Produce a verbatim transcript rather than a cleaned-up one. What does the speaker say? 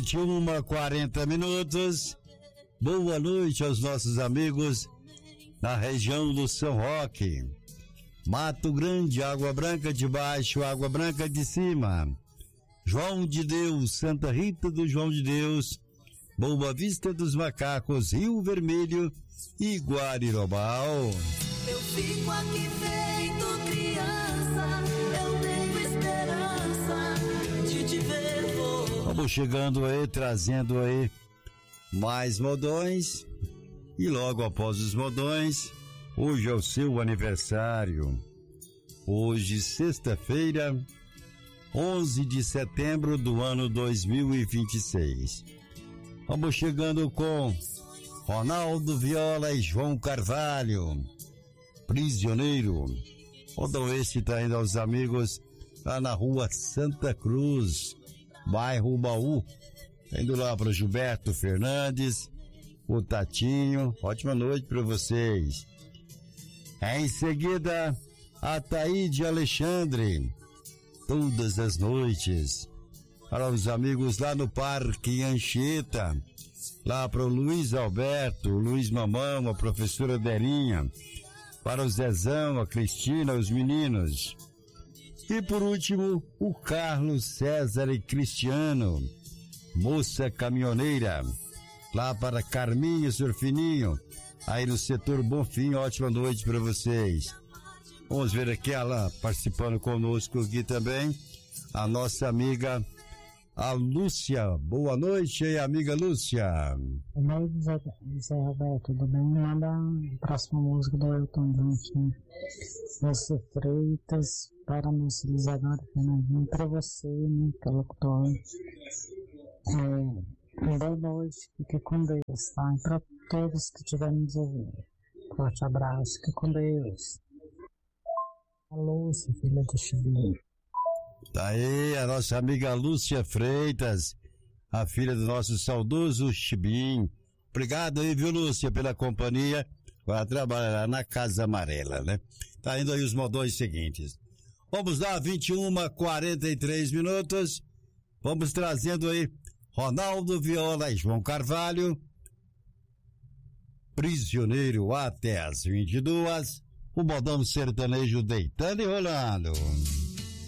vinte e uma, quarenta minutos. Boa noite aos nossos amigos na região do São Roque, Mato Grande, Água Branca de Baixo, Água Branca de Cima, João de Deus, Santa Rita do João de Deus, Boa Vista dos Macacos, Rio Vermelho e Guarirobal. Eu fico aqui feito criança, eu tenho esperança de te ver voltar. Vamos chegando aí, trazendo aí mais modões, e logo após os modões, hoje é o seu aniversário. Hoje, sexta-feira, onze de setembro do ano dois mil e vinte e seis. Vamos chegando com Ronaldo Viola e João Carvalho, Prisioneiro. Modão este tá indo aos amigos lá na rua Santa Cruz, bairro Baú. Tá indo lá para o Gilberto Fernandes, o Tatinho. Ótima noite para vocês. Em seguida, a Taíde Alexandre, todas as noites. Para os amigos lá no Parque Anchieta, lá para o Luiz Alberto, o Luiz Mamão, a professora Derinha, para o Zezão, a Cristina, os meninos. E por último, o Carlos César e Cristiano, Moça Caminhoneira, lá para Carminho Surfininho, aí no setor Bonfim. Ótima noite para vocês. Vamos ver aqui ela participando conosco aqui também, a nossa amiga, a Lúcia. Boa noite aí, amiga Lúcia. Boa noite, Zé, Zé Roberto, tudo bem? Manda a próxima música do Elton John, Você Freitas, para nossa Isadora Fernandinho, para você, né, interlocutor. É, boa noite, fique com Deus, tá? E para todos que estiverem nos ouvindo, forte abraço, fique com Deus. A Lúcia, filha do Chibinho. Tá aí a nossa amiga Lúcia Freitas, a filha do nosso saudoso Chibim. Obrigado aí, viu, Lúcia, pela companhia. Vai trabalhar na Casa Amarela, né? Tá indo aí os modões seguintes. Vamos lá, vinte e uma, quarenta e três minutos. Vamos trazendo aí Ronaldo Viola e João Carvalho, Prisioneiro, até as vinte e duas. O modão sertanejo deitando e rolando.